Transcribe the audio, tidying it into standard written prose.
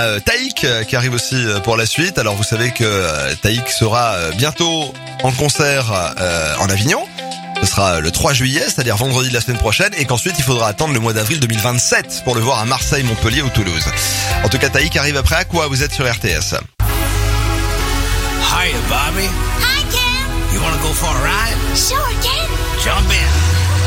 Taïk qui arrive aussi pour la suite. Alors vous savez que Taïk sera bientôt en concert en Avignon. Ce sera le 3 juillet, c'est-à-dire vendredi de la semaine prochaine, et qu'ensuite il faudra attendre le mois d'avril 2027 pour le voir à Marseille, Montpellier ou Toulouse. En tout cas, Taïk arrive après à quoi? Vous êtes sur RTS. Hiya, Bobby. Hi, Ken. You wanna go for a ride? Sure, Ken. Jump in.